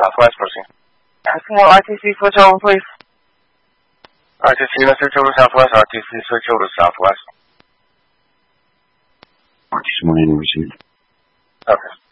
Southwest, proceed. Well, RTC switch over, please. RTC, let's switch over to Southwest. RTC, switch over to Southwest. RTC 180 received. Okay.